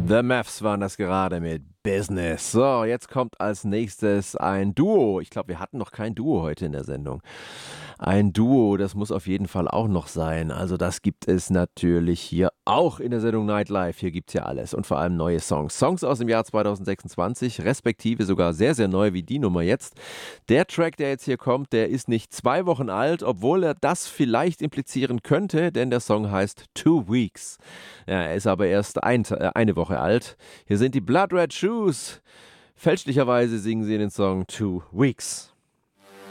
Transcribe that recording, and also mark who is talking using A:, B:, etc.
A: The Mavs waren das gerade mit Business. So, jetzt kommt als nächstes ein Duo. Ich glaube, wir hatten noch kein Duo heute in der Sendung. Ein Duo, das muss auf jeden Fall auch noch sein. Also das gibt es natürlich hier auch in der Sendung Nightlife. Hier gibt es ja alles und vor allem neue Songs. Songs aus dem Jahr 2026, respektive sogar sehr, sehr neu wie die Nummer jetzt. Der Track, der jetzt hier kommt, der ist nicht 2 Wochen alt, obwohl er das vielleicht implizieren könnte, denn der Song heißt 2 Weeks. Ja, er ist aber erst eine Woche alt. Hier sind die Blood Red Shoes. Fälschlicherweise singen sie den Song 2 Weeks.